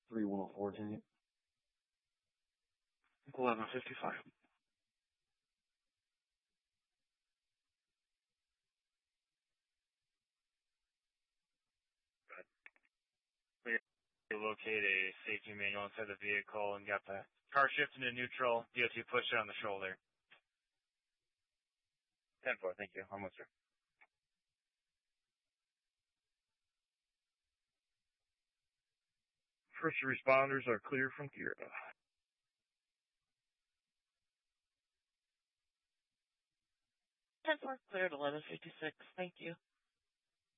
3104, continue. 1155. We locate a safety manual inside the vehicle and got the car shifted into neutral. DOT pushed it on the shoulder. 10-4, thank you. Almost, sir. First responders are clear from Kira. 10-4, cleared 1156. Thank you.